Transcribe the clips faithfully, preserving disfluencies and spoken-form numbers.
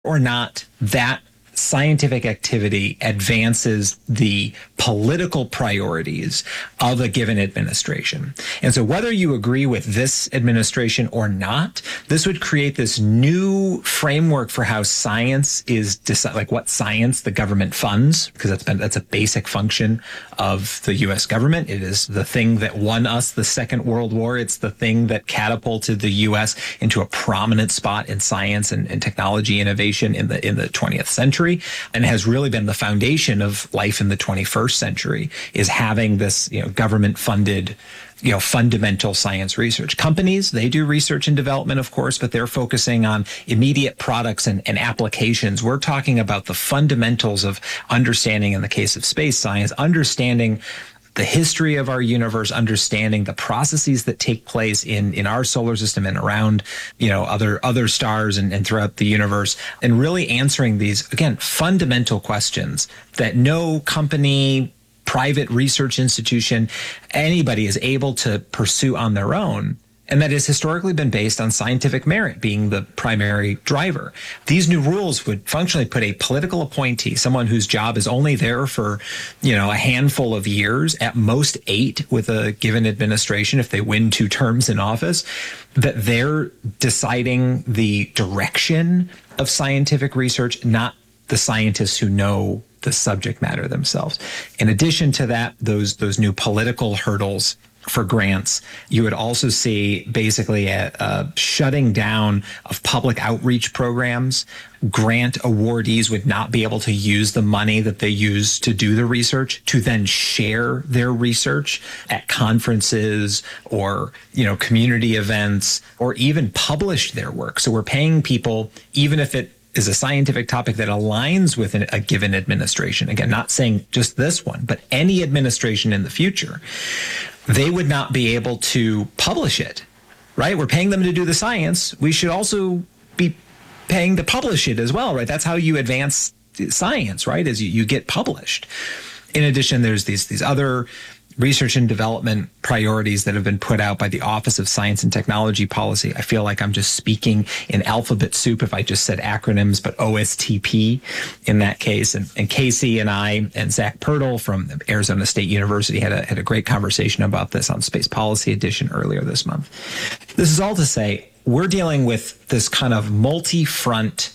or not that scientific activity advances the political priorities of a given administration. And so whether you agree with this administration or not, this would create this new framework for how science is decided, like what science the government funds, because that's been, that's a basic function of the U S government. It is the thing that won us the Second World War. It's the thing that catapulted the U S into a prominent spot in science and, and technology innovation in the in the twentieth century, and has really been the foundation of life in the twenty-first century, is having this, you know, government funded, you know, fundamental science research. Companies, they do research and development, of course, but they're focusing on immediate products and, and applications. We're talking about the fundamentals of understanding, in the case of space science, understanding the history of our universe, understanding the processes that take place in, in our solar system and around, you know, other other stars and, and throughout the universe, and really answering these, again, fundamental questions that no company, private research institution, anybody is able to pursue on their own. And that has historically been based on scientific merit being the primary driver. These new rules would functionally put a political appointee, someone whose job is only there for, you know, a handful of years, at most eight with a given administration, if they win two terms in office, that they're deciding the direction of scientific research, not the scientists who know the subject matter themselves. In addition to that, those those new political hurdles for grants, you would also see basically a, a shutting down of public outreach programs. Grant awardees would not be able to use the money that they use to do the research to then share their research at conferences or, you know, community events, or even publish their work. So we're paying people, even if it is a scientific topic that aligns with an, a given administration. Again, not saying just this one, but any administration in the future, they would not be able to publish it, right? We're paying them to do the science. We should also be paying to publish it as well, right? That's how you advance science, right? As you, you get published. In addition, there's these, these other research and development priorities that have been put out by the Office of Science and Technology Policy. I feel like I'm just speaking in alphabet soup if I just said acronyms, but O S T P in that case. And, and Casey and I and Zach Pirtle from Arizona State University had a, had a great conversation about this on Space Policy Edition earlier this month. This is all to say, we're dealing with this kind of multi-front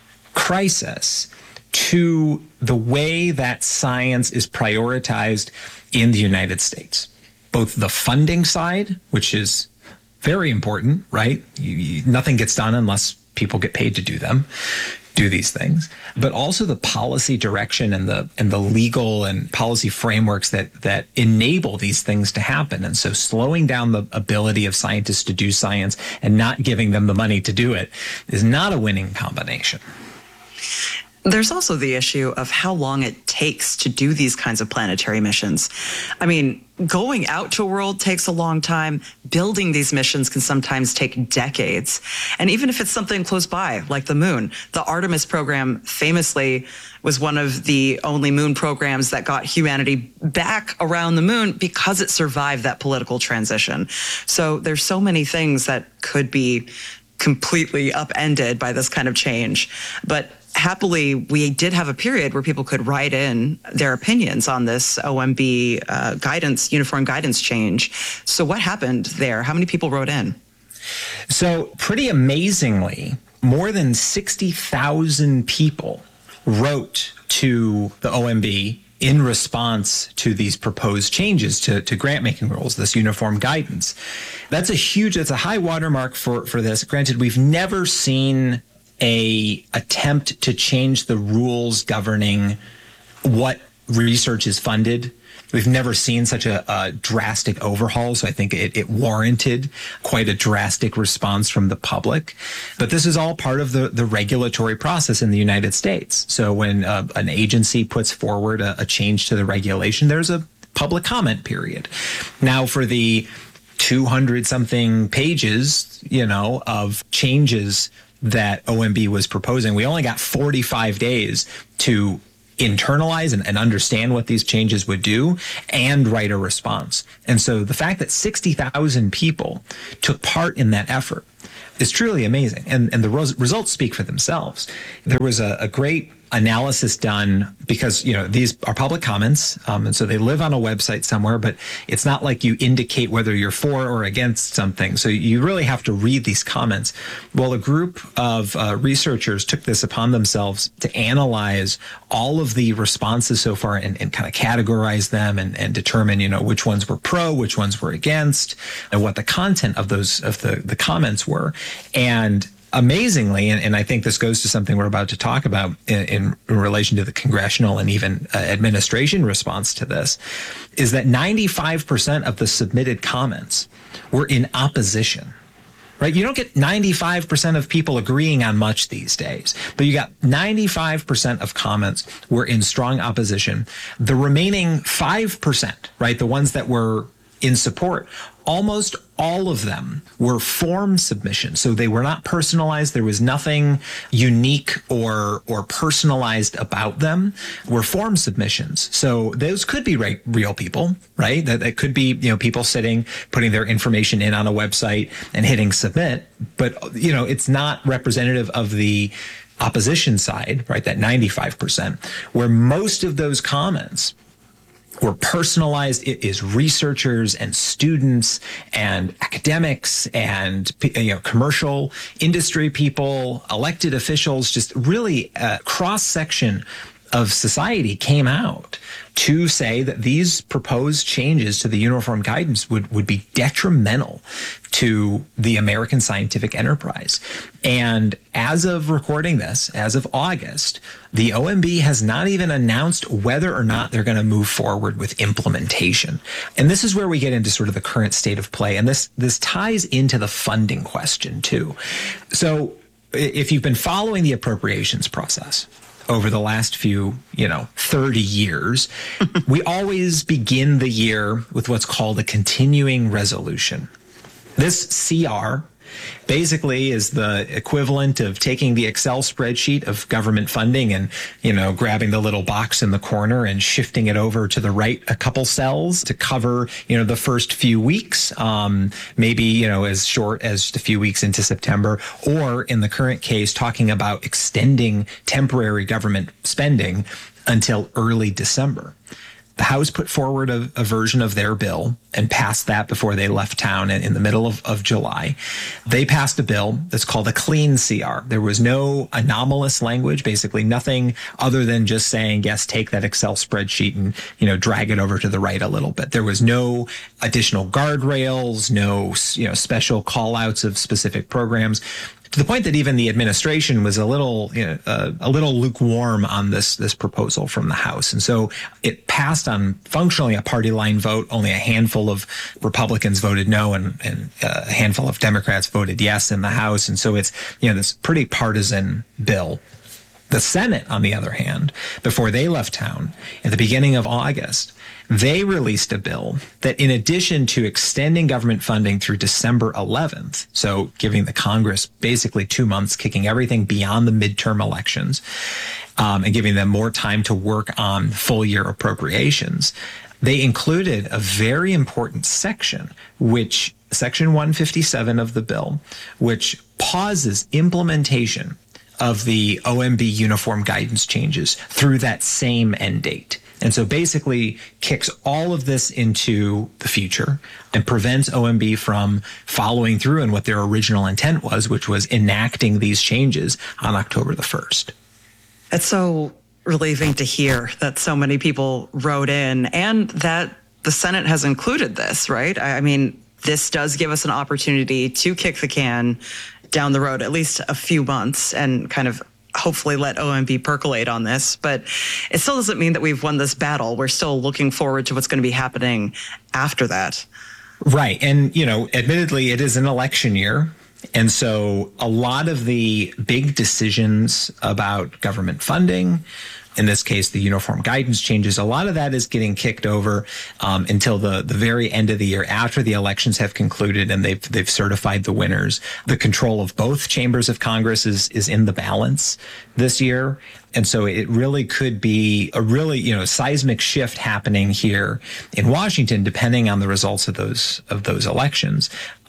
crisis to the way that science is prioritized in the United States. Both the funding side, which is very important, right? You, you, nothing gets done unless people get paid to do them, do these things, but also the policy direction and the and the legal and policy frameworks that that enable these things to happen. And so slowing down the ability of scientists to do science and not giving them the money to do it is not a winning combination. There's also the issue of how long it takes to do these kinds of planetary missions. I mean, going out to a world takes a long time. Building these missions can sometimes take decades. And even if it's something close by, like the moon, the Artemis program famously was one of the only moon programs that got humanity back around the moon because it survived that political transition. So there's so many things that could be completely upended by this kind of change. But happily, we did have a period where people could write in their opinions on this O M B uh, guidance, uniform guidance change. So what happened there? How many people wrote in? So pretty amazingly, more than sixty thousand people wrote to the O M B in response to these proposed changes to, to grant-making rules, this uniform guidance. That's a huge, that's a high watermark for, for this. Granted, we've never seen a attempt to change the rules governing what research is funded. We've never seen such a, a drastic overhaul, so I think it, it warranted quite a drastic response from the public. But this is all part of the, the regulatory process in the United States. So when uh, an agency puts forward a, a change to the regulation, there's a public comment period. Now, for the two hundred something pages, you know, of changes that O M B was proposing, we only got forty-five days to internalize and, and understand what these changes would do and write a response. And so the fact that sixty thousand people took part in that effort, is truly amazing. And, and the res- results speak for themselves. There was a, a great analysis done because, you know, these are public comments. Um, and so they live on a website somewhere, but it's not like you indicate whether you're for or against something. So you really have to read these comments. Well, a group of uh, researchers took this upon themselves to analyze all of the responses so far and, and kind of categorize them and, and determine, you know, which ones were pro, which ones were against, and what the content of those, of the, the comments were. And amazingly, and, and I think this goes to something we're about to talk about in, in, in relation to the congressional and even uh, administration response to this, is that ninety-five percent of the submitted comments were in opposition. Right? You don't get ninety-five percent of people agreeing on much these days, but you got ninety-five percent of comments were in strong opposition. The remaining five percent, right, the ones that were in support, almost all of them were form submissions. So they were not personalized. There was nothing unique or or personalized about them. Were form submissions. So those could be right, real people, right? That, that could be, you know, people sitting, putting their information in on a website and hitting submit. But, you know, it's not representative of the opposition side, right? That ninety-five percent, where most of those comments were personalized. It is researchers and students and academics and, you know, commercial industry people, elected officials, just really a cross section of society came out to say that these proposed changes to the uniform guidance would, would be detrimental to the American scientific enterprise. And as of recording this, as of August, the O M B has not even announced whether or not they're going to move forward with implementation. And this is where we get into sort of the current state of play. And this, this ties into the funding question too. So if you've been following the appropriations process over the last few, you know, thirty years, we always begin the year with what's called a continuing resolution. This C R basically is the equivalent of taking the Excel spreadsheet of government funding and, you know, grabbing the little box in the corner and shifting it over to the right a couple cells to cover, you know, the first few weeks, um, maybe, you know, as short as just a few weeks into September, or in the current case, talking about extending temporary government spending until early December. The House put forward a, a version of their bill and passed that before they left town in, in the middle of, of July. They passed a bill that's called a clean C R. There was no anomalous language, basically nothing other than just saying, yes, take that Excel spreadsheet and, you know, drag it over to the right a little bit. There was no additional guardrails, no, you know, special call outs of specific programs, to the point that even the administration was a little, you know, uh, a little lukewarm on this this proposal from the House. And so it passed on functionally a party line vote. Only a handful of Republicans voted no, and, and a handful of Democrats voted yes in the House. And so it's, you know, this pretty partisan bill. The Senate, on the other hand, before they left town at the beginning of August, they released a bill that, in addition to extending government funding through December eleventh, so giving the Congress basically two months, kicking everything beyond the midterm elections, um, and giving them more time to work on full year appropriations, they included a very important section, which Section one fifty-seven of the bill, which pauses implementation of the O M B uniform guidance changes through that same end date. And so basically kicks all of this into the future and prevents O M B from following through on what their original intent was, which was enacting these changes on October the first. It's so relieving to hear that so many people wrote in and that the Senate has included this, right? I mean, this does give us an opportunity to kick the can down the road at least a few months and kind of hopefully let O M B percolate on this. But it still doesn't mean that we've won this battle. We're still looking forward to what's going to be happening after that. Right. And, you know, admittedly, it is an election year. And so a lot of the big decisions about government funding, in this case, the uniform guidance changes, a lot of that is getting kicked over um, until the, the very end of the year after the elections have concluded and they've they've certified the winners. The control of both chambers of Congress is is in the balance this year. And so it really could be a really, you know, seismic shift happening here in Washington, depending on the results of those of those elections.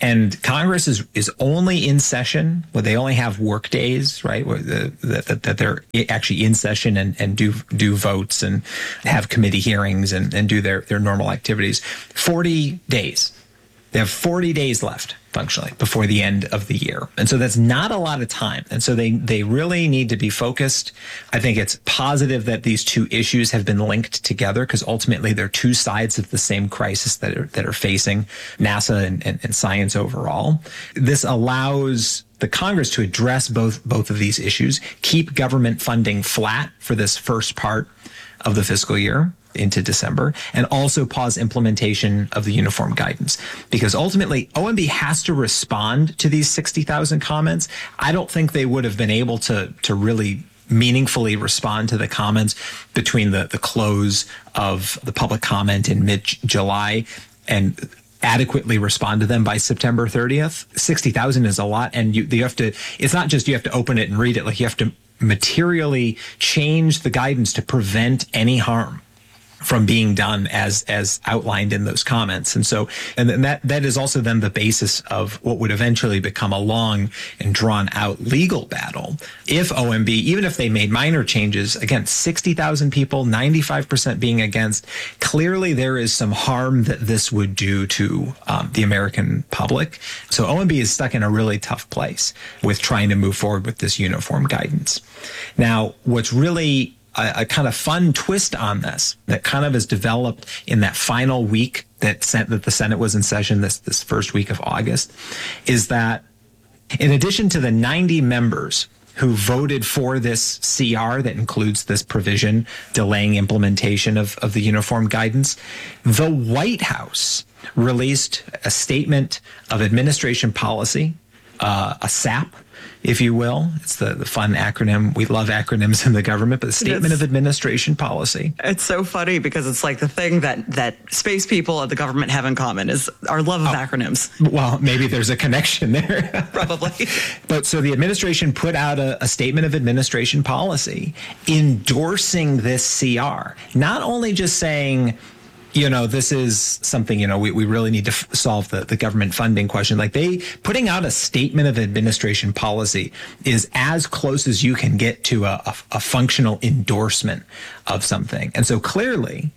And Congress is, is only in session, where they only have work days, right? Where the, that, that they're actually in session and, and do do votes and have committee hearings and, and do their, their normal activities. forty days. They have forty days left, functionally, before the end of the year. And so that's not a lot of time. And so they, they really need to be focused. I think it's positive that these two issues have been linked together, because ultimately they're two sides of the same crisis that are, that are facing NASA and, and, and science overall. This allows the Congress to address both, both of these issues, keep government funding flat for this first part of the fiscal year into December, and also pause implementation of the uniform guidance. Because ultimately, O M B has to respond to these sixty thousand comments. I don't think they would have been able to, to really meaningfully respond to the comments between the, the close of the public comment in mid-July and adequately respond to them by September thirtieth. sixty thousand is a lot, and you, you have to, it's not just you have to open it and read it, like you have to materially change the guidance to prevent any harm from being done as as outlined in those comments. And so, and then that that is also then the basis of what would eventually become a long and drawn out legal battle. If O M B, even if they made minor changes, again, sixty thousand people, ninety-five percent being against, clearly there is some harm that this would do to um, the American public. So O M B is stuck in a really tough place with trying to move forward with this uniform guidance. Now, what's really A, a kind of fun twist on this that kind of has developed in that final week that sent, that the Senate was in session this, this first week of August, is that in addition to the ninety members who voted for this C R that includes this provision delaying implementation of, of the uniform guidance, the White House released a statement of administration policy, uh, a S A P, if you will. It's the, the fun acronym. We love acronyms in the government, but the Statement it's, of Administration Policy. It's so funny because it's like the thing that, that space people and the government have in common is our love of oh, acronyms. Well, maybe there's a connection there. Probably. But so the administration put out a, a Statement of Administration Policy endorsing this C R, not only just saying, you know, this is something, you know, we, we really need to f- solve the, the government funding question. Like they putting out a Statement of Administration Policy is as close as you can get to a, a, a functional endorsement of something. And so clearly,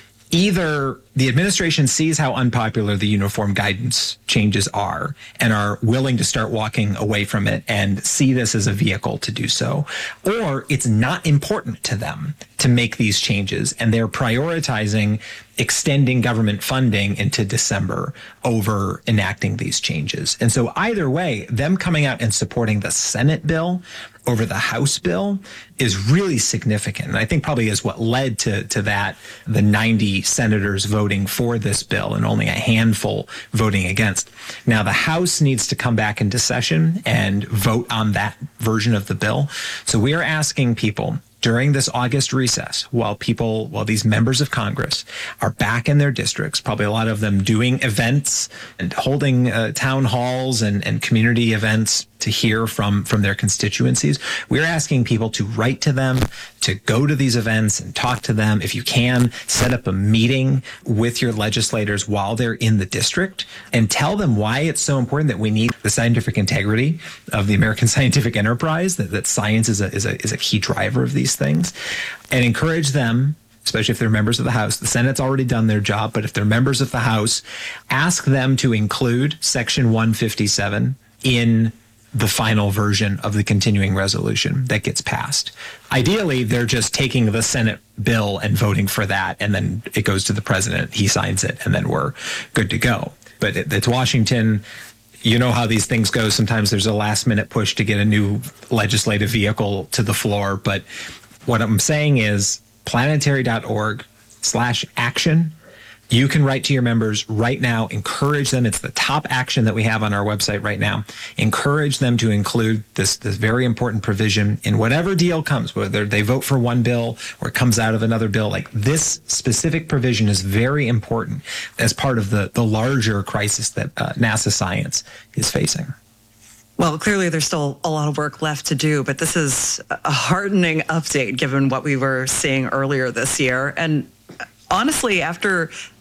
either the administration sees how unpopular the uniform guidance changes are and are willing to start walking away from it and see this as a vehicle to do so, or it's not important to them to make these changes and they're prioritizing extending government funding into December over enacting these changes. And so either way, them coming out and supporting the Senate bill over the House bill is really significant. And I think probably is what led to, to that, the ninety senators voting for this bill and only a handful voting against. Now, the House needs to come back into session and vote on that version of the bill. So we are asking people during this August recess, while people, while these members of Congress are back in their districts, probably a lot of them doing events and holding uh, town halls and, and community events to hear from, from their constituencies, we're asking people to write to them, to go to these events and talk to them. If you can, set up a meeting with your legislators while they're in the district and tell them why it's so important that we need the scientific integrity of the American scientific enterprise, that, that science is a, is a, is a key driver of these things, and encourage them, especially if they're members of the House. The Senate's already done their job, but if they're members of the House, ask them to include Section one fifty-seven in the final version of the continuing resolution that gets passed. Ideally, they're just taking the Senate bill and voting for that, and then it goes to the president, he signs it, and then we're good to go. But it, it's Washington. You know how these things go. Sometimes there's a last minute push to get a new legislative vehicle to the floor. But what I'm saying is planetary.org slash action. You can write to your members right now, encourage them. It's the top action that we have on our website right now. Encourage them to include this, this very important provision in whatever deal comes, whether they vote for one bill or it comes out of another bill. Like this specific provision is very important as part of the, the larger crisis that uh, NASA science is facing. Well, clearly there's still a lot of work left to do, but this is a heartening update given what we were seeing earlier this year. And honestly, after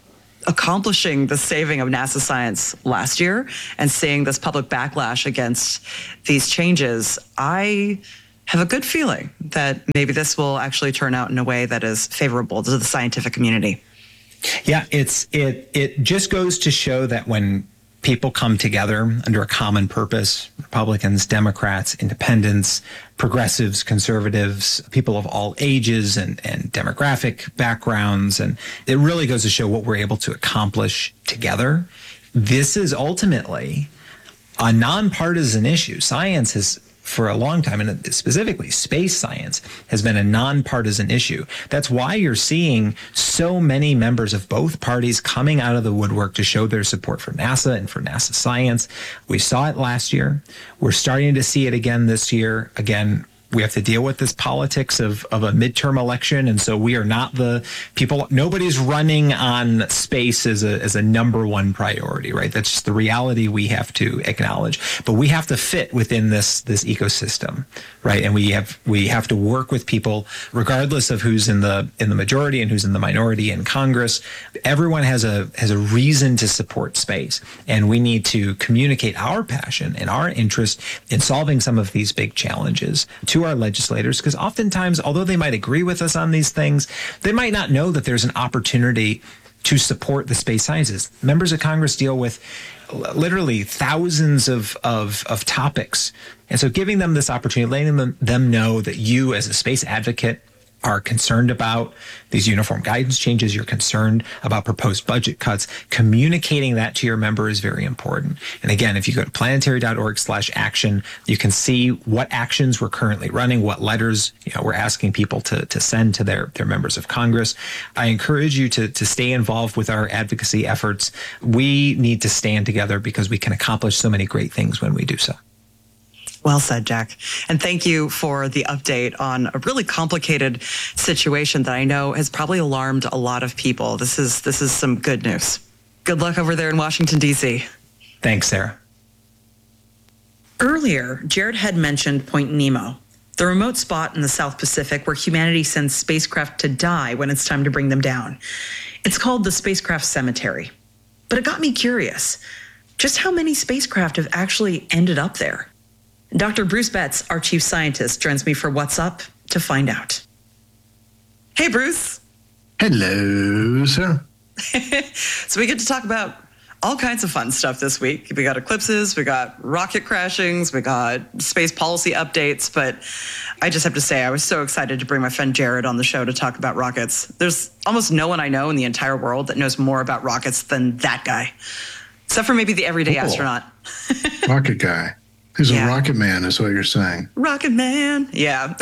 accomplishing the saving of NASA science last year and seeing this public backlash against these changes, I have a good feeling that maybe this will actually turn out in a way that is favorable to the scientific community. Yeah, it's it it just goes to show that when people come together under a common purpose, Republicans, Democrats, independents, progressives, conservatives, people of all ages and, and demographic backgrounds, and it really goes to show what we're able to accomplish together. This is ultimately a nonpartisan issue. Science has, for a long time, and specifically space science, has been a nonpartisan issue. That's why you're seeing so many members of both parties coming out of the woodwork to show their support for NASA and for NASA science. We saw it last year. We're starting to see it again this year. Again, we have to deal with this politics of, of a midterm election. And so we are not the people, nobody's running on space as a, as a number one priority, right? That's just the reality we have to acknowledge. But we have to fit within this, this ecosystem, right? And we have, we have to work with people regardless of who's in the, in the majority and who's in the minority in Congress. Everyone has a, has a reason to support space. And we need to communicate our passion and our interest in solving some of these big challenges to our legislators, because oftentimes, although they might agree with us on these things, they might not know that there's an opportunity to support the space sciences. Members of Congress deal with literally thousands of, of, of topics. And so giving them this opportunity, letting them, them know that you as a space advocate are concerned about these uniform guidance changes, you're concerned about proposed budget cuts, communicating that to your member is very important. And again, if you go to planetary.org slash action, you can see what actions we're currently running, what letters, you know, we're asking people to, to send to their, their members of Congress. I encourage you to, to stay involved with our advocacy efforts. We need to stand together because we can accomplish so many great things when we do so. Well said, Jack. And thank you for the update on a really complicated situation that I know has probably alarmed a lot of people. This is this is some good news. Good luck over there in Washington, D C. Thanks, Sarah. Earlier, Jared had mentioned Point Nemo, the remote spot in the South Pacific where humanity sends spacecraft to die when it's time to bring them down. It's called the Spacecraft Cemetery. But it got me curious. Just how many spacecraft have actually ended up there? Doctor Bruce Betts, our chief scientist, joins me for What's Up to find out. Hey, Bruce. Hello, sir. So we get to talk about all kinds of fun stuff this week. We got eclipses, we got rocket crashings, we got space policy updates. But I just have to say, I was so excited to bring my friend Jared on the show to talk about rockets. There's almost no one I know in the entire world that knows more about rockets than that guy, except for maybe the everyday cool. astronaut. Rocket guy. He's yeah. a rocket man, is what you're saying. Rocket man. Yeah.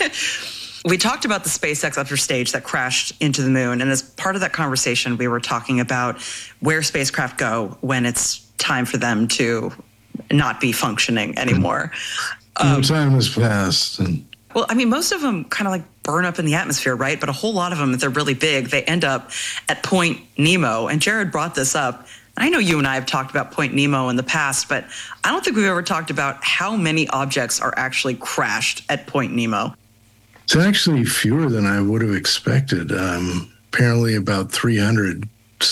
We talked about the SpaceX upper stage that crashed into the moon. And as part of that conversation, we were talking about where spacecraft go when it's time for them to not be functioning anymore. Um, time has passed. And- well, I mean, most of them kind of like burn up in the atmosphere, right? But a whole lot of them, if they're really big, they end up at Point Nemo. And Jared brought this up. I know you and I have talked about Point Nemo in the past, but I don't think we've ever talked about how many objects are actually crashed at Point Nemo. It's actually fewer than I would have expected. Um, apparently about three hundred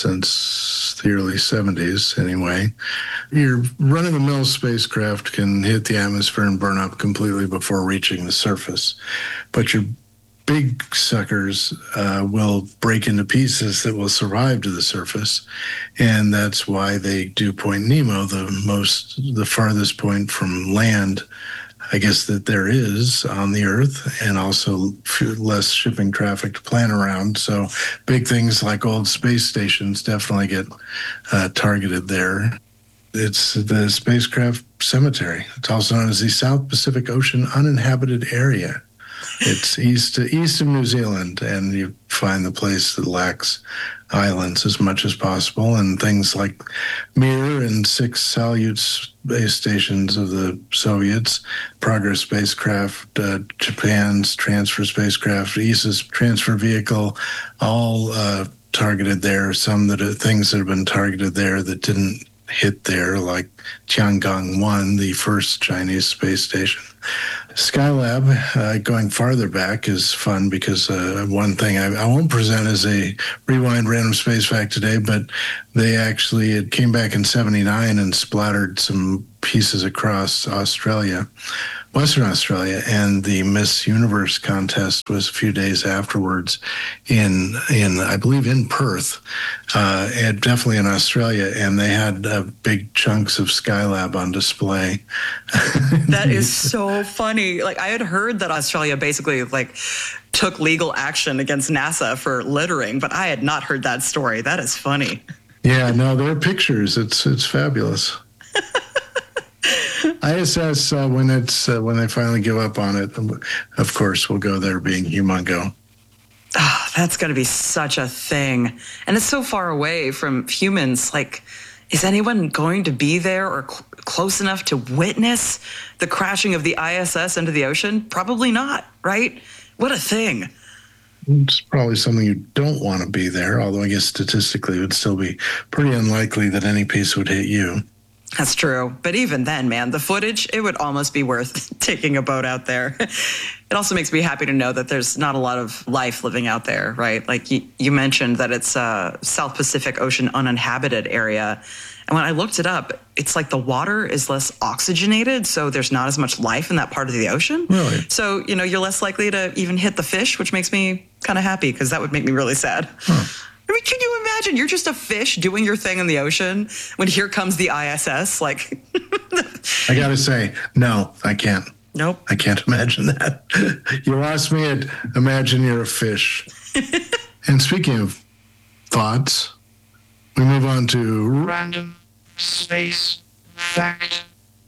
since the early seventies anyway. Your run-of-the-mill spacecraft can hit the atmosphere and burn up completely before reaching the surface. But your big suckers uh, will break into pieces that will survive to the surface. And that's why they do Point Nemo, the most, the farthest point from land, I guess, that there is on the Earth, and also less shipping traffic to plan around. So big things like old space stations definitely get uh, targeted there. It's the spacecraft cemetery. It's also known as the South Pacific Ocean Uninhabited Area. It's east east of New Zealand, and you find the place that lacks islands as much as possible, and things like Mir and six Salyut space stations of the Soviets, Progress spacecraft, uh, Japan's transfer spacecraft, E S A's transfer vehicle, all uh, targeted there. Some that are things that have been targeted there that didn't hit there, like Tiangong one, the first Chinese space station. Skylab, uh, going farther back, is fun because uh, one thing I, I won't present as a rewind random space fact today, but they actually, it came back in seventy-nine and splattered some pieces across Australia, Western Australia, and the Miss Universe contest was a few days afterwards in, in I believe, in Perth, uh, and definitely in Australia, and they had uh, big chunks of Skylab on display. That is so funny. Like, I had heard that Australia basically like took legal action against NASA for littering, but I had not heard that story. That is funny. Yeah, no, there are pictures. It's it's fabulous. I S S, uh, when it's uh, when they finally give up on it, of course, we'll go there being humongo. Oh, that's going to be such a thing. And it's so far away from humans. Like, is anyone going to be there or cl- close enough to witness the crashing of the I S S into the ocean? Probably not, right? What a thing. It's probably something you don't want to be there, although I guess statistically it would still be pretty unlikely that any piece would hit you. That's true. But even then, man, the footage, it would almost be worth taking a boat out there. It also makes me happy to know that there's not a lot of life living out there, right? Like you, you mentioned that it's a South Pacific Ocean uninhabited area. And when I looked it up, it's like the water is less oxygenated, so there's not as much life in that part of the ocean. Really? So, you know, you're less likely to even hit the fish, which makes me kind of happy because that would make me really sad. Huh. I mean, can you imagine? You're just a fish doing your thing in the ocean when here comes the I S S. Like, I got to say, no, I can't. Nope. I can't imagine that. You lost me at imagine you're a fish. And speaking of thoughts, we move on to random space fact.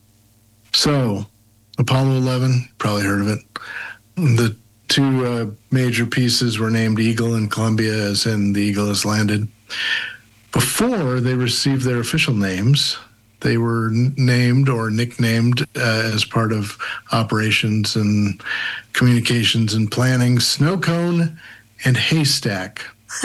So, Apollo eleven, probably heard of it. The two uh, major pieces were named Eagle and Columbia, as in the Eagle has landed. Before they received their official names, they were n- named or nicknamed uh, as part of operations and communications and planning Snow Cone and Haystack.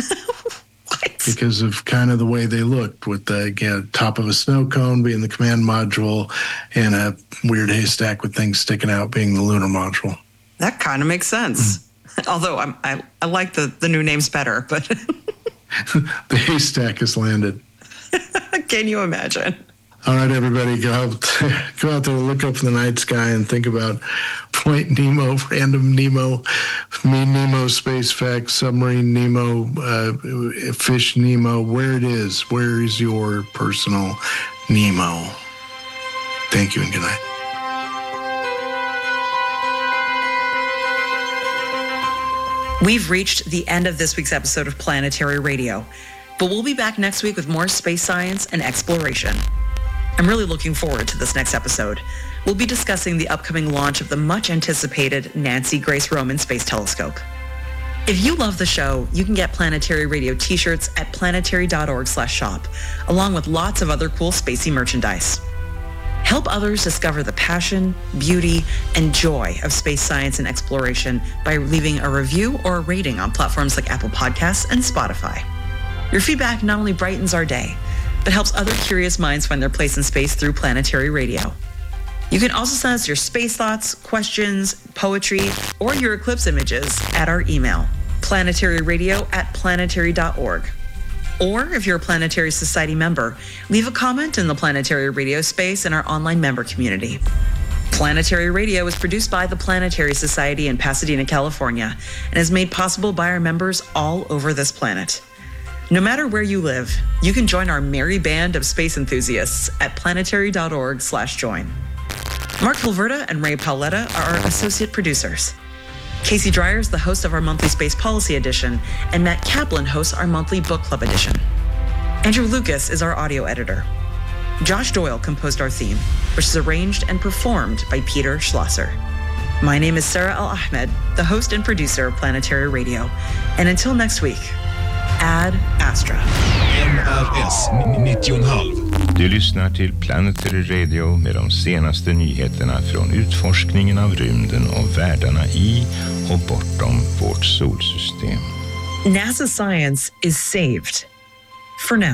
What? Because of kind of the way they looked, with the you know, top of a snow cone being the command module and a weird haystack with things sticking out being the lunar module. That kind of makes sense. Mm. Although I'm, I I like the, the new names better, but the haystack has landed. Can you imagine? All right, everybody, go out, go out there, look up in the night sky, and think about Point Nemo, Random Nemo, Me Nemo, Space Fact, Submarine Nemo, uh, Fish Nemo. Where it is, where is your personal Nemo? Thank you and good night. We've reached the end of this week's episode of Planetary Radio, but we'll be back next week with more space science and exploration. I'm really looking forward to this next episode. We'll be discussing the upcoming launch of the much-anticipated Nancy Grace Roman Space Telescope. If you love the show, you can get Planetary Radio t-shirts at planetary.org slash shop, along with lots of other cool spacey merchandise. Help others discover the passion, beauty, and joy of space science and exploration by leaving a review or a rating on platforms like Apple Podcasts and Spotify. Your feedback not only brightens our day, but helps other curious minds find their place in space through Planetary Radio. You can also send us your space thoughts, questions, poetry, or your eclipse images at our email, planetaryradio at planetary dot org. Or if you're a Planetary Society member, leave a comment in the Planetary Radio space in our online member community. Planetary Radio is produced by the Planetary Society in Pasadena, California, and is made possible by our members all over this planet. No matter where you live, you can join our merry band of space enthusiasts at planetary.org slash join. Mark Hilverda and Ray Paoletta are our associate producers. Casey Dreyer is the host of our monthly Space Policy Edition, and Matt Kaplan hosts our monthly Book Club Edition. Andrew Lucas is our audio editor. Josh Doyle composed our theme, which is arranged and performed by Peter Schlosser. My name is Sarah Al-Ahmed, the host and producer of Planetary Radio. And until next week, Ad Astra. N R S nittio komma fem. Du lyssnar till Planetary Radio med de senaste nyheterna från utforskningen av rymden och världarna i och bortom vårt solsystem. NASA science is saved. For now.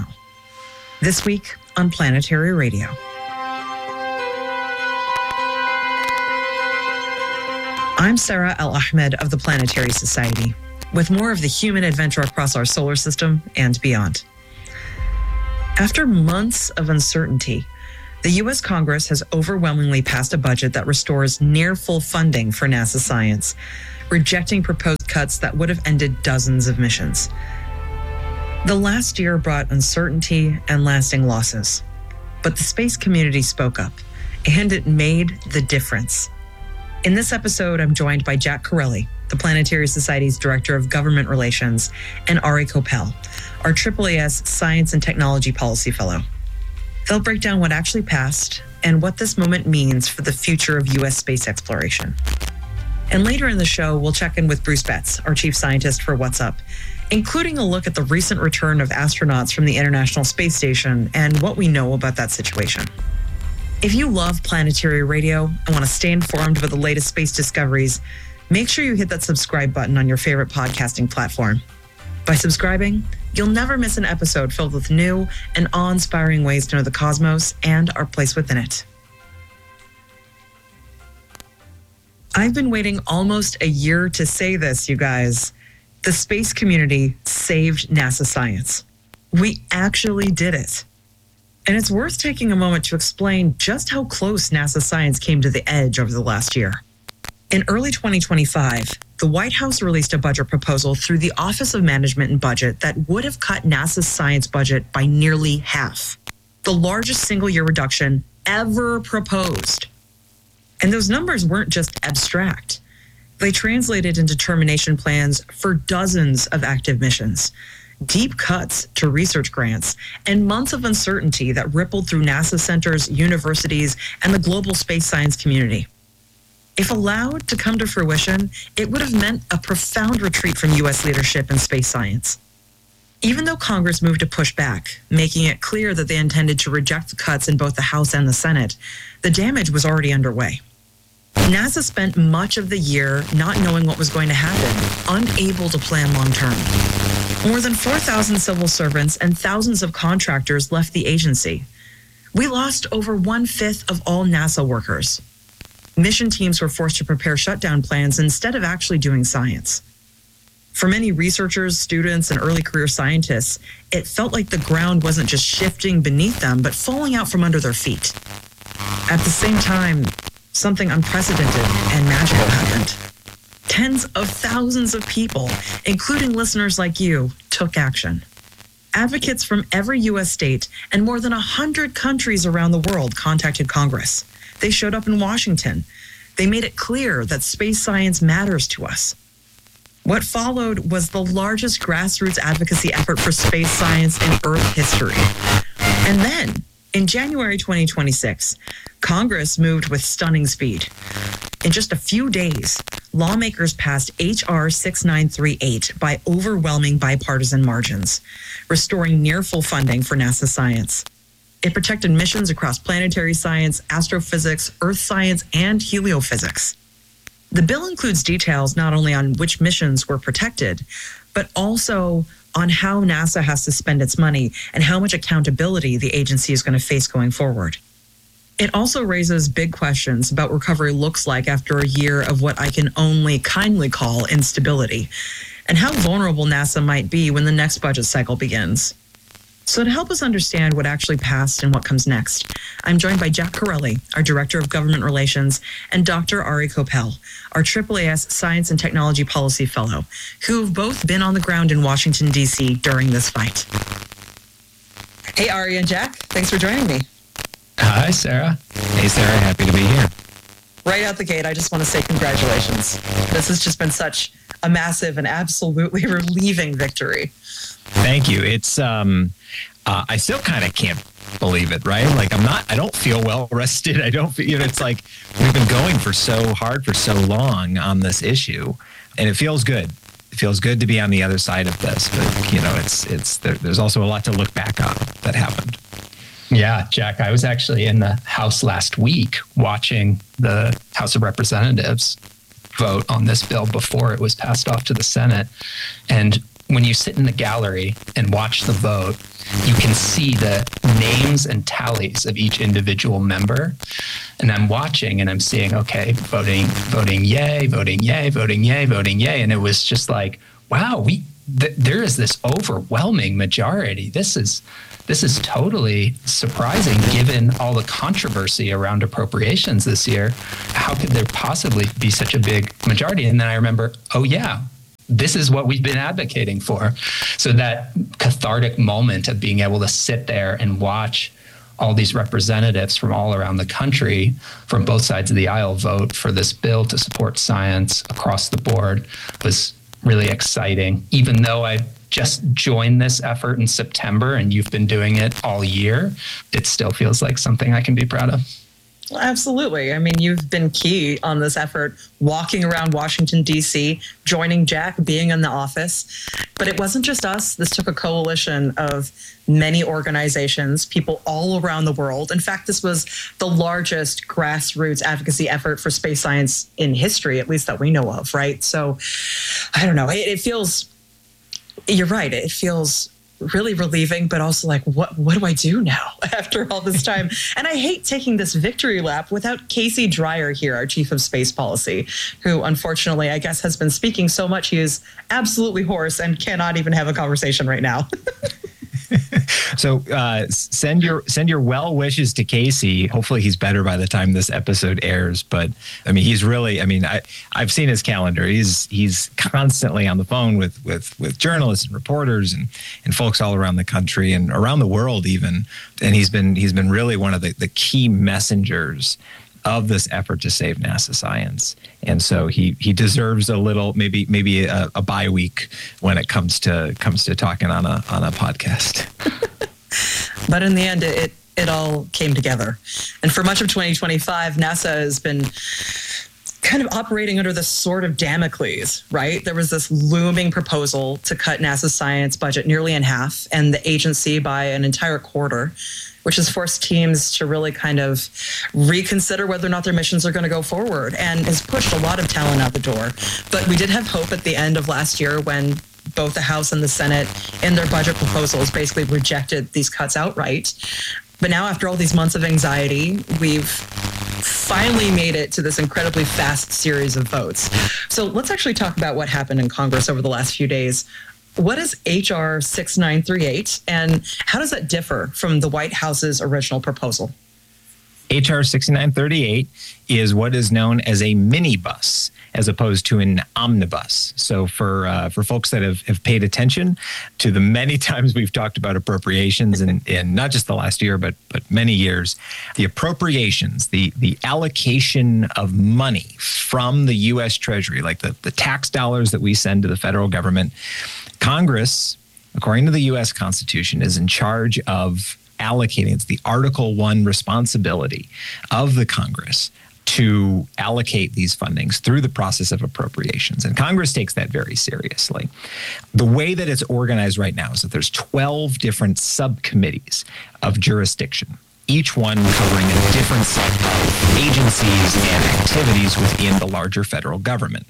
This week on Planetary Radio. I'm Sarah Al-Ahmed of the Planetary Society, with more of the human adventure across our solar system and beyond. After months of uncertainty, the U S Congress has overwhelmingly passed a budget that restores near full funding for NASA science, rejecting proposed cuts that would have ended dozens of missions. The last year brought uncertainty and lasting losses, but the space community spoke up, and it made the difference. In this episode, I'm joined by Jack Corelli, the Planetary Society's Director of Government Relations, and Ari Koppel, our A A A S Science and Technology Policy Fellow. They'll break down what actually passed and what this moment means for the future of U S space exploration. And later in the show, we'll check in with Bruce Betts, our Chief Scientist for What's Up, including a look at the recent return of astronauts from the International Space Station and what we know about that situation. If you love planetary radio and want to stay informed about the latest space discoveries, make sure you hit that subscribe button on your favorite podcasting platform. By subscribing, you'll never miss an episode filled with new and awe-inspiring ways to know the cosmos and our place within it. I've been waiting almost a year to say this, you guys. The space community saved NASA science. We actually did it. And it's worth taking a moment to explain just how close NASA science came to the edge over the last year. In early twenty twenty-five, the White House released a budget proposal through the Office of Management and Budget that would have cut NASA's science budget by nearly half, the largest single-year reduction ever proposed. And those numbers weren't just abstract. They translated into termination plans for dozens of active missions, deep cuts to research grants, and months of uncertainty that rippled through NASA centers, universities, and the global space science community. If allowed to come to fruition, it would have meant a profound retreat from U S leadership in space science. Even though Congress moved to push back, making it clear that they intended to reject the cuts in both the House and the Senate, the damage was already underway. NASA spent much of the year not knowing what was going to happen, unable to plan long term. More than four thousand civil servants and thousands of contractors left the agency. We lost over one-fifth of all NASA workers. Mission teams were forced to prepare shutdown plans instead of actually doing science. For many researchers, students, and early career scientists, it felt like the ground wasn't just shifting beneath them, but falling out from under their feet. At the same time, something unprecedented and magical happened. Tens of thousands of people, including listeners like you, took action. Advocates from every U S state and more than one hundred countries around the world contacted Congress. They showed up in Washington. They made it clear that space science matters to us. What followed was the largest grassroots advocacy effort for space science in Earth history. And then, in January twenty twenty-six, Congress moved with stunning speed. In just a few days, lawmakers passed H R six nine three eight by overwhelming bipartisan margins, restoring near full funding for NASA science. It protected missions across planetary science, astrophysics, earth science, and heliophysics. The bill includes details not only on which missions were protected, but also on how NASA has to spend its money and how much accountability the agency is going to face going forward. It also raises big questions about what recovery looks like after a year of what I can only kindly call instability, and how vulnerable NASA might be when the next budget cycle begins. So to help us understand what actually passed and what comes next, I'm joined by Jack Corelli, our Director of Government Relations, and Doctor Ari Koppel, our A A A S Science and Technology Policy Fellow, who've both been on the ground in Washington, D C during this fight. Hey, Ari and Jack, thanks for joining me. Hi, Sarah. Hey, Sarah. Happy to be here. Right out the gate, I just want to say congratulations. This has just been such a massive and absolutely relieving victory. Thank you. It's, um, uh, I still kind of can't believe it, right? Like I'm not, I don't feel well rested. I don't feel, you know, it's like we've been going for so hard for so long on this issue, and it feels good. It feels good to be on the other side of this, but you know, it's, it's, there, there's also a lot to look back on that happened. Yeah, Jack, I was actually in the House last week watching the House of Representatives vote on this bill before it was passed off to the Senate. And when you sit in the gallery and watch the vote, you can see the names and tallies of each individual member. And I'm watching and I'm seeing, okay, voting, voting yay, voting yay, voting yay, voting yay. And it was just like, wow, we th- there is this overwhelming majority. This is this is totally surprising given all the controversy around appropriations this year. How could there possibly be such a big majority? And then I remember, oh yeah, this is what we've been advocating for. So that cathartic moment of being able to sit there and watch all these representatives from all around the country, from both sides of the aisle, vote for this bill to support science across the board was really exciting. Even though I just joined this effort in September and you've been doing it all year, it still feels like something I can be proud of. Well, absolutely. I mean, you've been key on this effort, walking around Washington, D C, joining Jack, being in the office. But it wasn't just us. This took a coalition of many organizations, people all around the world. In fact, this was the largest grassroots advocacy effort for space science in history, at least that we know of, right? So, I don't know. It, it feels, you're right, it feels really relieving, but also like, what what do I do now after all this time? And I hate taking this victory lap without Casey Dreyer here, our chief of space policy, who unfortunately, I guess, has been speaking so much he is absolutely hoarse and cannot even have a conversation right now. So uh, send your send your well wishes to Casey. Hopefully he's better by the time this episode airs. But I mean, he's really, I mean, I, I've seen his calendar. He's he's constantly on the phone with with with journalists and reporters and, and folks all around the country and around the world even. And he's been he's been really one of the, the key messengers of this effort to save NASA science. And so he he deserves a little, maybe maybe a, a bye week when it comes to comes to talking on a on a podcast. But in the end, it it all came together. And for much of twenty twenty-five, NASA has been kind of operating under this sword of Damocles, right? There was this looming proposal to cut NASA's science budget nearly in half and the agency by an entire quarter, which has forced teams to really kind of reconsider whether or not their missions are going to go forward and has pushed a lot of talent out the door. But we did have hope at the end of last year when both the House and the Senate in their budget proposals basically rejected these cuts outright. But now, after all these months of anxiety, we've finally made it to this incredibly fast series of votes. So let's actually talk about what happened in Congress over the last few days. What is H R six nine three eight, and how does that differ from the White House's original proposal? H R sixty-nine thirty-eight is what is known as a minibus, as opposed to an omnibus. So for uh, for folks that have, have paid attention to the many times we've talked about appropriations in, in not just the last year, but but many years, the appropriations, the the allocation of money from the U S Treasury, like the, the tax dollars that we send to the federal government, Congress, according to the U S Constitution, is in charge of allocating. It's the Article One responsibility of the Congress to allocate these fundings through the process of appropriations. And Congress takes that very seriously. The way that it's organized right now is that there's twelve different subcommittees of jurisdiction, each one covering a different set of agencies and activities within the larger federal government.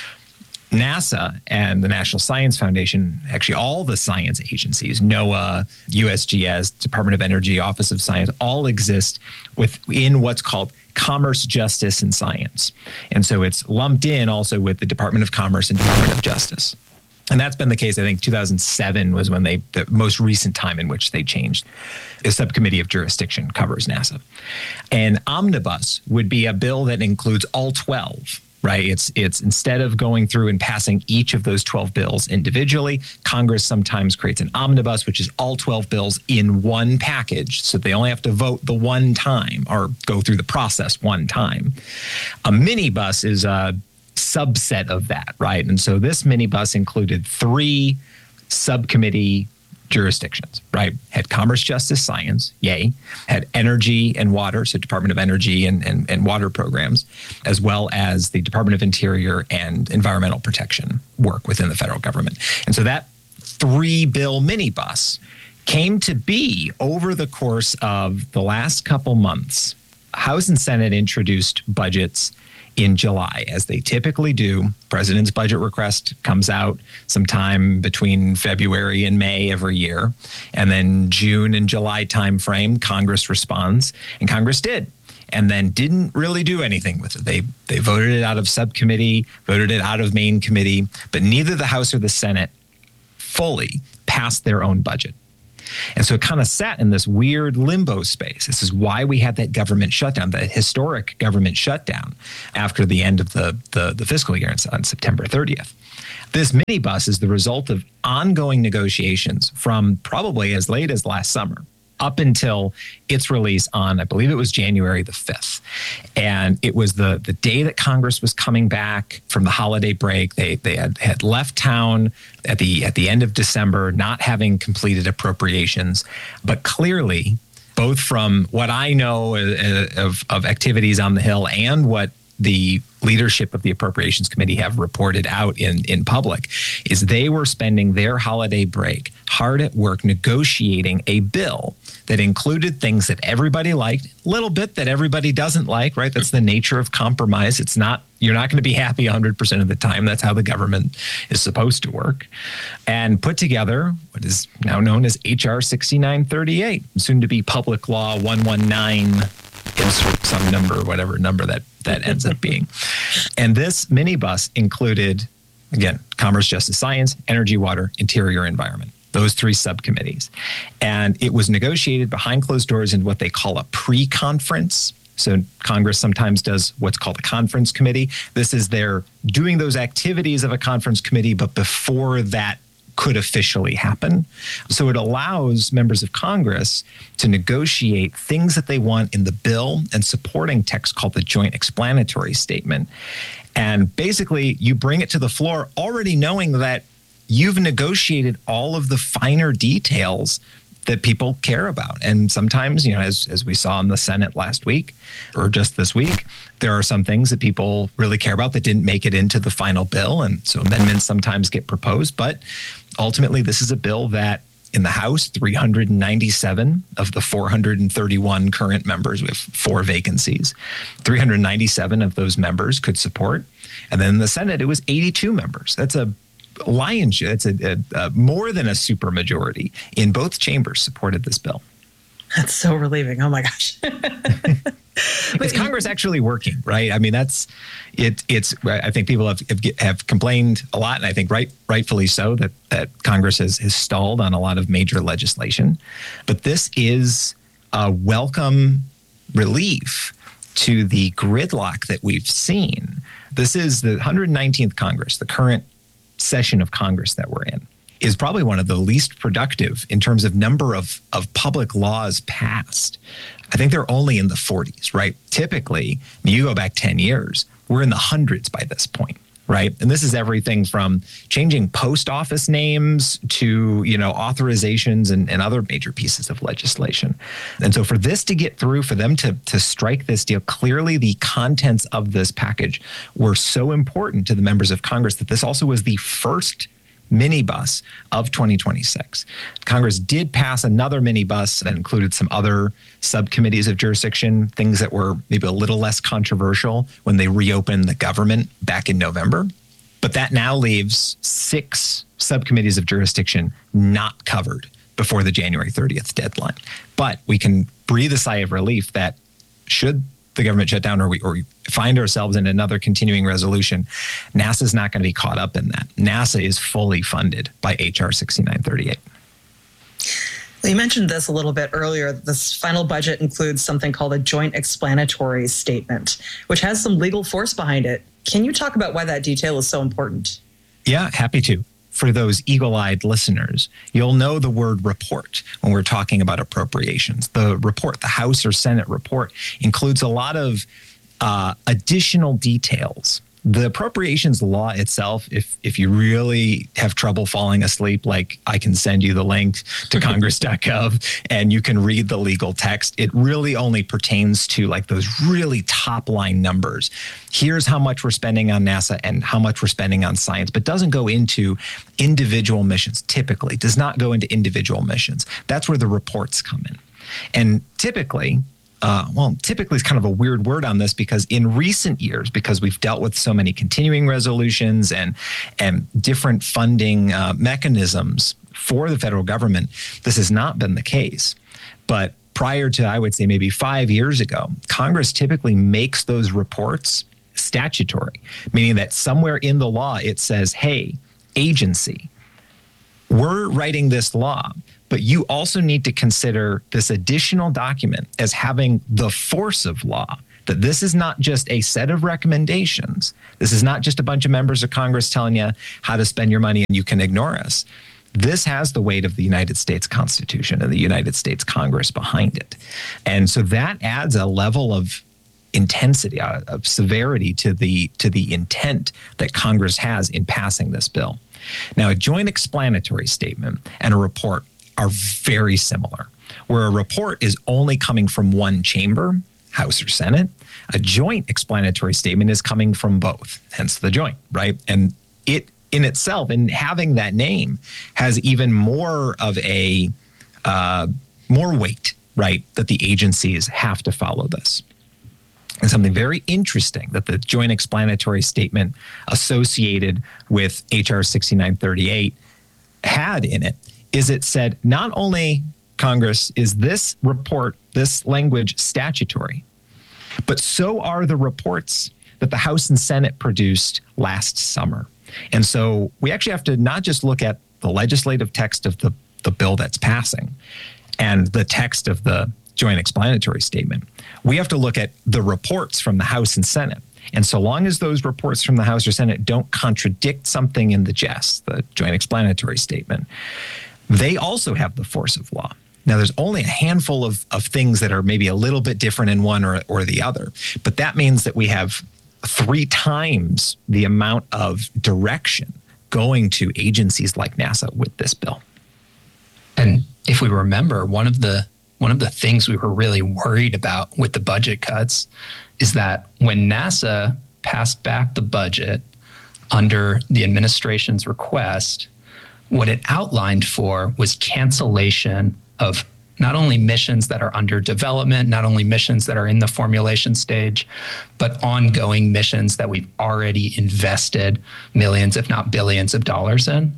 NASA and the National Science Foundation, actually all the science agencies, NOAA, U S G S, Department of Energy, Office of Science, all exist within what's called Commerce, Justice, and Science. And so it's lumped in also with the Department of Commerce and Department of Justice. And that's been the case. I think two thousand seven was when they, the most recent time in which they changed. A subcommittee of jurisdiction covers NASA. And omnibus would be a bill that includes all twelve. Right. It's it's instead of going through and passing each of those twelve bills individually, Congress sometimes creates an omnibus, which is all twelve bills in one package. So they only have to vote the one time or go through the process one time. A minibus is a subset of that. Right. And so this minibus included three subcommittee jurisdictions, right? Had Commerce, Justice, Science, yay. Had Energy and Water, so Department of Energy and, and, and water programs, as well as the Department of Interior and Environmental Protection work within the federal government. And so that three-bill minibus came to be over the course of the last couple months. House and Senate introduced budgets in July, as they typically do. President's budget request comes out sometime between February and May every year. And then June and July timeframe, Congress responds, and Congress did. And then didn't really do anything with it. They they voted it out of subcommittee, voted it out of main committee, but neither the House or the Senate fully passed their own budget. And so it kind of sat in this weird limbo space. This is why we had that government shutdown, that historic government shutdown after the end of the, the, the fiscal year on September thirtieth. This minibus is the result of ongoing negotiations from probably as late as last summer up until its release on, I believe it was January the fifth. And it was the the day that Congress was coming back from the holiday break. They they had, had left town at the at the end of December, not having completed appropriations. But clearly, both from what I know of, of activities on the Hill and what the leadership of the Appropriations Committee have reported out in, in public, is they were spending their holiday break hard at work negotiating a bill that included things that everybody liked, a little bit that everybody doesn't like, right? That's the nature of compromise. It's not, you're not going to be happy one hundred percent of the time. That's how the government is supposed to work. And put together what is now known as H R sixty-nine thirty-eight, soon to be Public Law one nineteen, insert some number, whatever number that, that ends up being. And this minibus included, again, Commerce, Justice, Science, Energy, Water, Interior, Environment. Those three subcommittees. And it was negotiated behind closed doors in what they call a pre-conference. So Congress sometimes does what's called a conference committee. This is their doing those activities of a conference committee, but before that could officially happen. So it allows members of Congress to negotiate things that they want in the bill and supporting text called the Joint Explanatory Statement. And basically, you bring it to the floor already knowing that you've negotiated all of the finer details that people care about. And sometimes, you know, as, as we saw in the Senate last week or just this week, there are some things that people really care about that didn't make it into the final bill. And so amendments sometimes get proposed. But ultimately, this is a bill that in the House, three hundred ninety-seven of the four hundred thirty-one current members, we have four vacancies, three hundred ninety-seven of those members could support. And then in the Senate, it was eighty-two members. That's a lion's share. It's a, a, a more than a supermajority in both chambers supported this bill. That's so relieving. Oh my gosh. Is Congress actually working, right? I mean, that's it. It's. I think people have have complained a lot, and I think right, rightfully so, that that Congress has, has stalled on a lot of major legislation. But this is a welcome relief to the gridlock that we've seen. This is the one hundred nineteenth Congress, the current session of Congress that we're in, is probably one of the least productive in terms of number of, of public laws passed. I think they're only in the forties, right? Typically, I mean, you go back ten years, we're in the hundreds by this point, right? And this is everything from changing post office names to, you know, authorizations and, and other major pieces of legislation. And so for this to get through, for them to, to strike this deal, clearly the contents of this package were so important to the members of Congress that this also was the first minibus of twenty twenty-six. Congress did pass another minibus that included some other subcommittees of jurisdiction, things that were maybe a little less controversial when they reopened the government back in November. But that now leaves six subcommittees of jurisdiction not covered before the January thirtieth deadline. But we can breathe a sigh of relief that should the government shut down or we, or we find ourselves in another continuing resolution, NASA's not going to be caught up in that. NASA is fully funded by H R sixty-nine thirty-eight. You mentioned this a little bit earlier. This final budget includes something called a Joint Explanatory Statement, which has some legal force behind it. Can you talk about why that detail is so important? Yeah, happy to. For those eagle-eyed listeners, you'll know the word report when we're talking about appropriations. The report, the House or Senate report, includes a lot of uh, additional details. The appropriations law itself, if if you really have trouble falling asleep, like I can send you the link to congress dot gov and you can read the legal text, it really only pertains to like those really top line numbers. Here's how much we're spending on NASA and how much we're spending on science, but doesn't go into individual missions, typically, does not go into individual missions. That's where the reports come in. And typically, uh, well, typically is kind of a weird word on this, because in recent years, because we've dealt with so many continuing resolutions and and different funding uh, mechanisms for the federal government, this has not been the case. But prior to, I would say, maybe five years ago, Congress typically makes those reports statutory, meaning that somewhere in the law it says, hey, agency, we're writing this law, but you also need to consider this additional document as having the force of law, that this is not just a set of recommendations. This is not just a bunch of members of Congress telling you how to spend your money and you can ignore us. This has the weight of the United States Constitution and the United States Congress behind it. And so that adds a level of intensity, uh, of severity to the to the intent that Congress has in passing this bill. Now, a joint explanatory statement and a report are very similar. Where a report is only coming from one chamber, House or Senate, a joint explanatory statement is coming from both, hence the joint, right? And it in itself, and having that name, has even more of a, uh, more weight, right, that the agencies have to follow this. And something very interesting that the joint explanatory statement associated with H R sixty-nine thirty-eight had in it is it said, not only, Congress, is this report, this language statutory, but so are the reports that the House and Senate produced last summer. And so we actually have to not just look at the legislative text of the, the bill that's passing and the text of the joint explanatory statement. We have to look at the reports from the House and Senate. And so long as those reports from the House or Senate don't contradict something in the J E S, the joint explanatory statement, they also have the force of law. Now, there's only a handful of, of things that are maybe a little bit different in one or, or the other, but that means that we have three times the amount of direction going to agencies like NASA with this bill. And if we remember, one of the one of the things we were really worried about with the budget cuts is that when NASA passed back the budget under the administration's request, what it outlined for was cancellation of not only missions that are under development, not only missions that are in the formulation stage, but ongoing missions that we've already invested millions, if not billions of dollars in.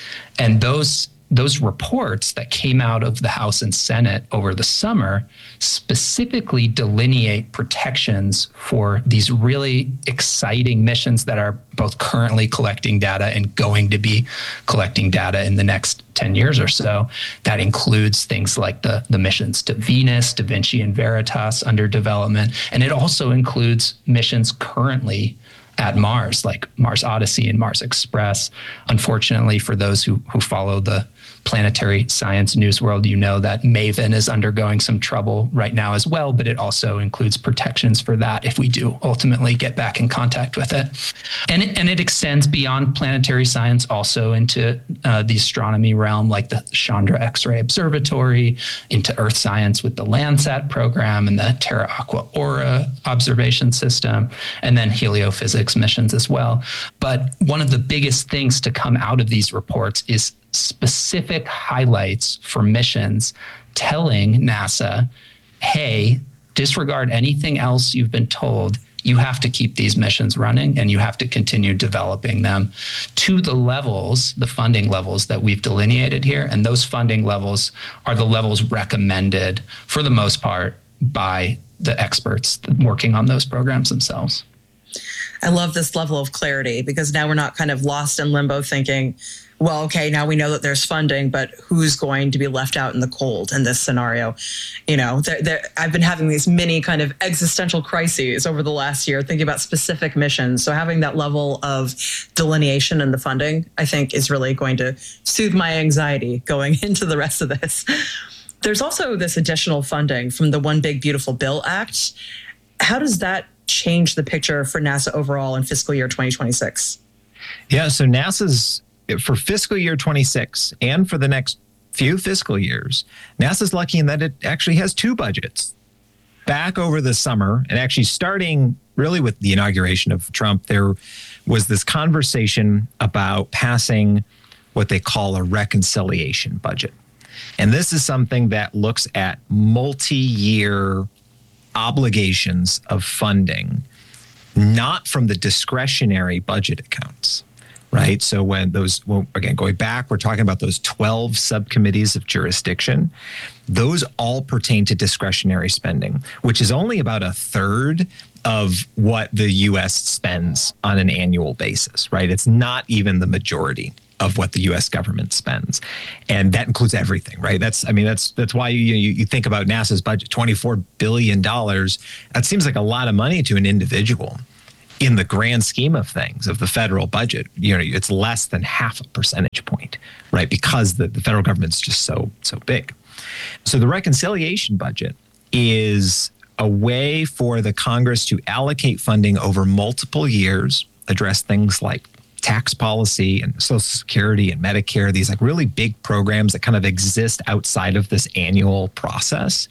And those those reports that came out of the House and Senate over the summer specifically delineate protections for these really exciting missions that are both currently collecting data and going to be collecting data in the next ten years or so. That includes things like the, the missions to Venus, Da Vinci and Veritas under development. And it also includes missions currently at Mars, like Mars Odyssey and Mars Express. Unfortunately, for those who, who follow the planetary science news world, you know that MAVEN is undergoing some trouble right now as well, but it also includes protections for that if we do ultimately get back in contact with it. And it, and it extends beyond planetary science also into uh, the astronomy realm, like the Chandra X-ray Observatory, into Earth science with the Landsat program and the Terra Aqua Aura observation system, and then heliophysics missions as well. But one of the biggest things to come out of these reports is specific highlights for missions telling NASA, hey, disregard anything else you've been told. You have to keep these missions running and you have to continue developing them to the levels, the funding levels that we've delineated here. And those funding levels are the levels recommended for the most part by the experts working on those programs themselves. I love this level of clarity because now we're not kind of lost in limbo thinking, well, okay, now we know that there's funding, but who's going to be left out in the cold in this scenario? You know, there, there, I've been having these mini kind of existential crises over the last year, thinking about specific missions. So having that level of delineation in the funding, I think, is really going to soothe my anxiety going into the rest of this. There's also this additional funding from the One Big Beautiful Bill Act. How does that change the picture for NASA overall in fiscal year twenty twenty-six? Yeah, so NASA's, for fiscal year twenty-six and for the next few fiscal years, NASA's lucky in that it actually has two budgets. Back over the summer, and actually starting really with the inauguration of Trump, there was this conversation about passing what they call a reconciliation budget. And this is something that looks at multi-year obligations of funding, not from the discretionary budget accounts, right? So when those, well, again, going back, we're talking about those twelve subcommittees of jurisdiction. Those all pertain to discretionary spending, which is only about a third of what the U S spends on an annual basis, right? It's not even the majority of what the U S government spends. And that includes everything, right? That's, I mean, that's that's why you you, you think about NASA's budget, twenty-four billion dollars. That seems like a lot of money to an individual. In the grand scheme of things, of the federal budget, you know, it's less than half a percentage point, right? Because the, the federal government's just so, so big. So the reconciliation budget is a way for the Congress to allocate funding over multiple years, address things like tax policy and Social Security and Medicare, these like really big programs that kind of exist outside of this annual process.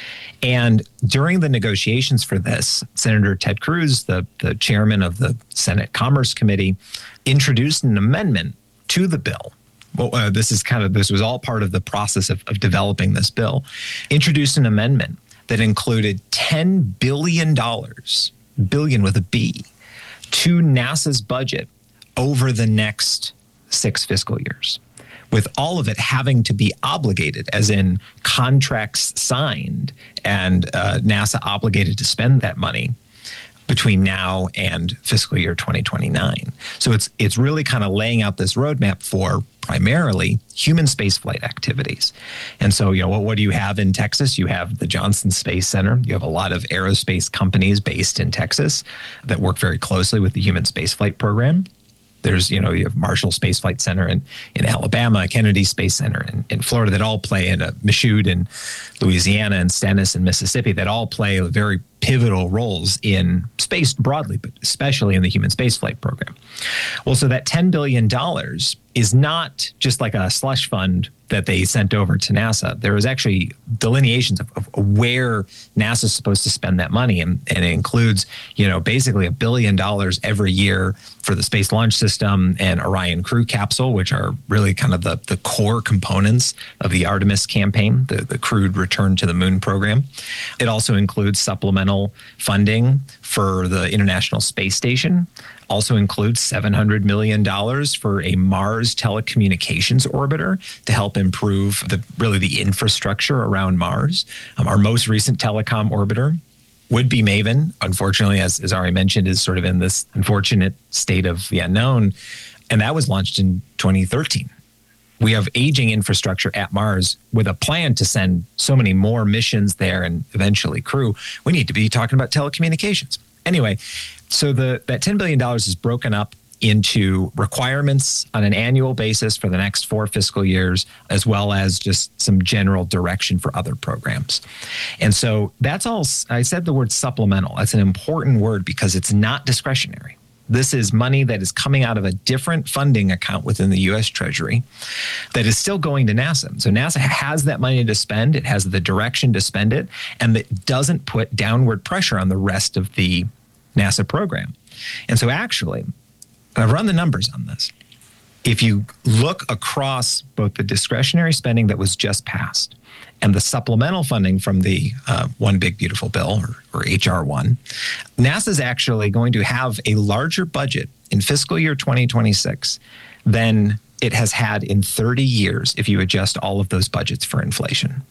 And during the negotiations for this, Senator Ted Cruz, the, the chairman of the Senate Commerce Committee, introduced an amendment to the bill. Well, uh, this is kind of, this was all part of the process of, of developing this bill, introduced an amendment that included ten billion dollars, billion with a B, to NASA's budget over the next six fiscal years, with all of it having to be obligated, as in contracts signed and uh, NASA obligated to spend that money between now and fiscal year twenty twenty-nine. So it's it's really kind of laying out this roadmap for primarily human spaceflight activities. And so, you know, what, what do you have in Texas? You have the Johnson Space Center. You have a lot of aerospace companies based in Texas that work very closely with the human spaceflight program. There's, you know, you have Marshall Space Flight Center in, in Alabama, Kennedy Space Center in, in Florida that all play in a Michoud in Louisiana and Stennis in Mississippi that all play very pivotal roles in space broadly, but especially in the human spaceflight program. Well, so that ten billion dollars is not just like a slush fund that they sent over to NASA. There was actually delineations of, of where NASA is supposed to spend that money. And, and it includes, you know, basically a billion dollars every year for the Space Launch System and Orion Crew Capsule, which are really kind of the, the core components of the Artemis campaign, the, the crewed return to the moon program. It also includes supplemental funding for the International Space Station. Also includes seven hundred million dollars for a Mars telecommunications orbiter to help improve the really the infrastructure around Mars. Um, our most recent telecom orbiter would be MAVEN. Unfortunately, as, as Ari mentioned, is sort of in this unfortunate state of the unknown. And that was launched in twenty thirteen. We have aging infrastructure at Mars with a plan to send so many more missions there and eventually crew. We need to be talking about telecommunications. Anyway, so the that ten billion dollars is broken up into requirements on an annual basis for the next four fiscal years, as well as just some general direction for other programs. And so that's all. I said the word supplemental. That's an important word because it's not discretionary. This is money that is coming out of a different funding account within the U S Treasury that is still going to NASA. So NASA has that money to spend. It has the direction to spend it, and it doesn't put downward pressure on the rest of the NASA program. And so actually, I've run the numbers on this. If you look across both the discretionary spending that was just passed and the supplemental funding from the uh, One Big Beautiful Bill, or, or H R one, NASA's actually going to have a larger budget in fiscal year twenty twenty-six than it has had in thirty years if you adjust all of those budgets for inflation.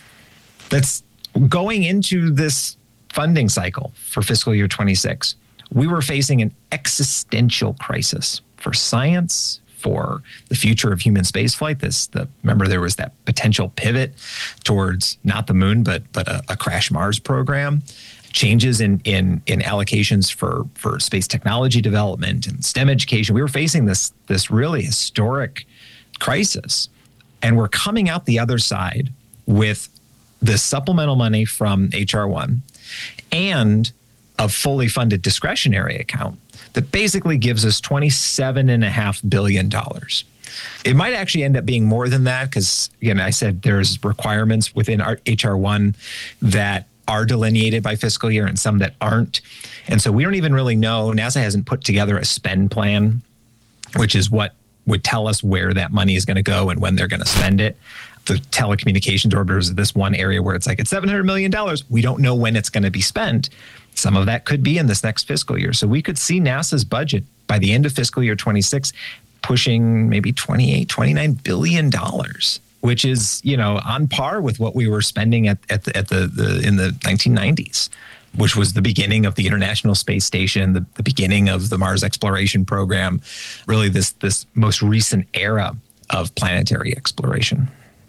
That's going into this funding cycle for fiscal year twenty-six. We were facing an existential crisis for science, for the future of human spaceflight. This, the remember there was that potential pivot towards not the moon, but but a, a Crash Mars program. Changes in in in allocations for for space technology development and STEM education. We were facing this this really historic crisis, and we're coming out the other side with the supplemental money from H R one and a fully funded discretionary account that basically gives us twenty-seven and a half billion dollars. It might actually end up being more than that because, again, I said there's requirements within our H R one that are delineated by fiscal year and some that aren't. And so we don't even really know. NASA hasn't put together a spend plan, which is what would tell us where that money is going to go and when they're going to spend it. The telecommunications orbiters is this one area where it's like, it's seven hundred million dollars. We don't know when it's going to be spent. Some of that could be in this next fiscal year. So we could see NASA's budget by the end of fiscal year twenty-six pushing maybe twenty-eight, twenty-nine billion dollars, which is, you know, on par with what we were spending at, at the, at the, the in the nineteen nineties, which was the beginning of the International Space Station, the, the beginning of the Mars exploration program, really this this most recent era of planetary exploration.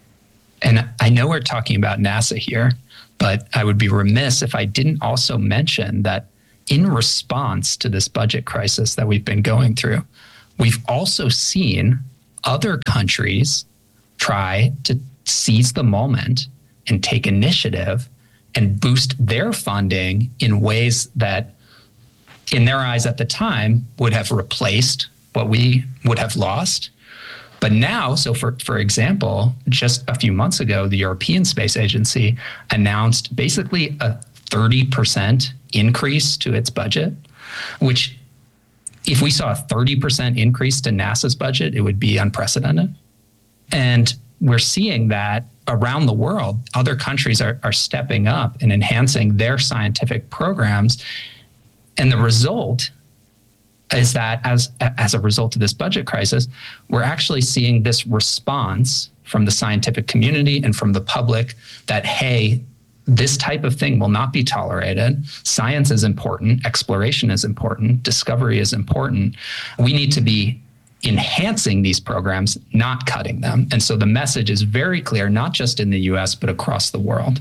And I know we're talking about NASA here, but I would be remiss if I didn't also mention that in response to this budget crisis that we've been going through, we've also seen other countries try to seize the moment and take initiative and boost their funding in ways that, in their eyes at the time, would have replaced what we would have lost. But now, so for, for example, just a few months ago, the European Space Agency announced basically a thirty percent increase to its budget, which if we saw a thirty percent increase to NASA's budget, it would be unprecedented. And we're seeing that around the world, other countries are, are stepping up and enhancing their scientific programs. And the result is that as, as a result of this budget crisis, we're actually seeing this response from the scientific community and from the public that, hey, this type of thing will not be tolerated. Science is important. Exploration is important. Discovery is important. We need to be enhancing these programs, not cutting them. And so the message is very clear, not just in the U S, but across the world.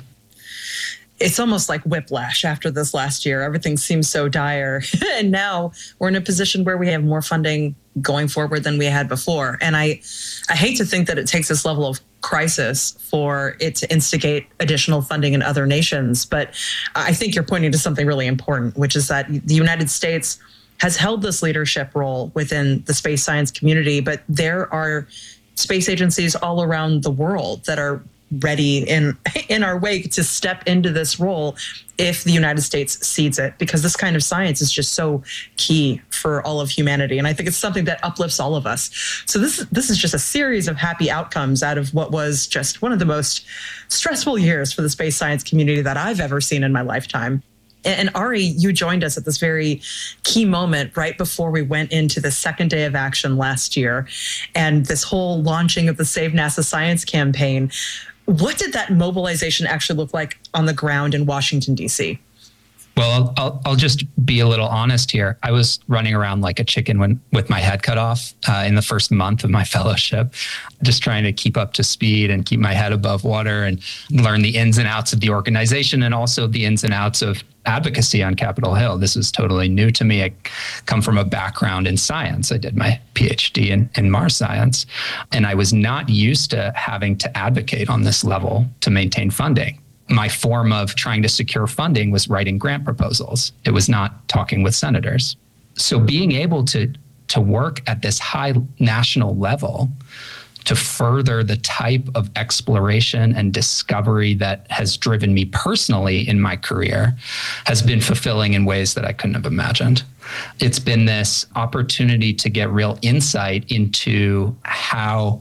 It's almost like whiplash after this last year. Everything seems so dire. And now we're in a position where we have more funding going forward than we had before. And I, I hate to think that it takes this level of crisis for it to instigate additional funding in other nations. But I think you're pointing to something really important, which is that the United States has held this leadership role within the space science community, but there are space agencies all around the world that are ready in in our wake to step into this role if the United States cedes it, because this kind of science is just so key for all of humanity. And I think it's something that uplifts all of us. So this, this is just a series of happy outcomes out of what was just one of the most stressful years for the space science community that I've ever seen in my lifetime. And Ari, you joined us at this very key moment right before we went into the second day of action last year and this whole launching of the Save NASA Science campaign. What did that mobilization actually look like on the ground in Washington, D C? Well, I'll, I'll just be a little honest here. I was running around like a chicken when, with my head cut off uh, in the first month of my fellowship, just trying to keep up to speed and keep my head above water and learn the ins and outs of the organization and also the ins and outs of advocacy on Capitol Hill. This was totally new to me. I come from a background in science. I did my PhD in, in Mars science, and I was not used to having to advocate on this level to maintain funding. My form of trying to secure funding was writing grant proposals. It was not talking with senators. So being able to, to work at this high national level to further the type of exploration and discovery that has driven me personally in my career has been fulfilling in ways that I couldn't have imagined. It's been this opportunity to get real insight into how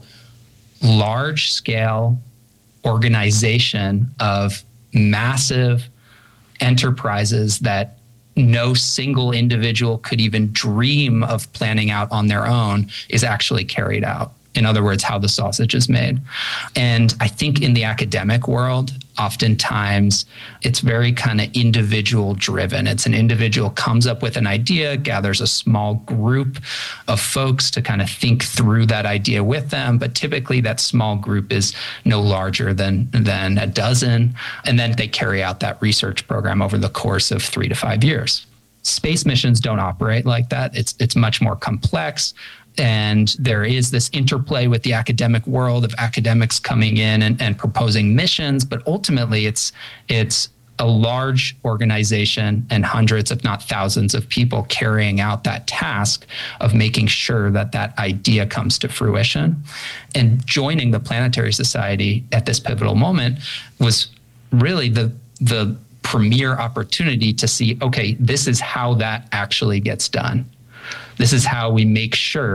large-scale organization of massive enterprises that no single individual could even dream of planning out on their own is actually carried out. In other words, how the sausage is made. And I think in the academic world, oftentimes it's very kind of individual driven. It's an individual comes up with an idea, gathers a small group of folks to kind of think through that idea with them. But typically that small group is no larger than, than a dozen. And then they carry out that research program over the course of three to five years. Space missions don't operate like that. It's, it's much more complex. And there is this interplay with the academic world of academics coming in and, and proposing missions, but ultimately it's it's a large organization and hundreds, if not thousands of people carrying out that task of making sure that that idea comes to fruition. And joining the Planetary Society at this pivotal moment was really the the premier opportunity to see, okay, this is how that actually gets done. This is how we make sure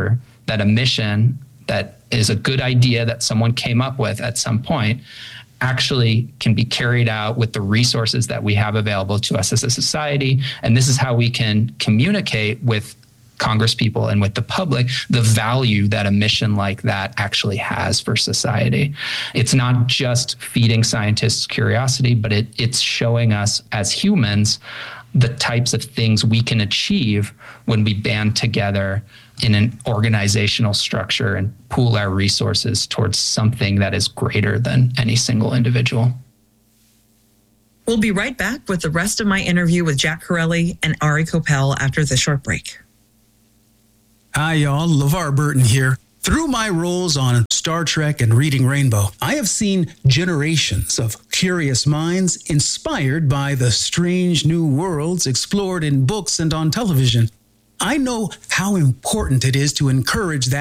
that a mission that is a good idea that someone came up with at some point actually can be carried out with the resources that we have available to us as a society. And this is how we can communicate with Congress people and with the public the value that a mission like that actually has for society. It's not just feeding scientists curiosity, but it, it's showing us as humans the types of things we can achieve when we band together in an organizational structure and pool our resources towards something that is greater than any single individual. We'll be right back with the rest of my interview with Jack Corelli and Ari Koppel after this short break. Hi, y'all. LeVar Burton here. Through my roles on Star Trek and Reading Rainbow, I have seen generations of curious minds inspired by the strange new worlds explored in books and on television. I know how important it is to encourage that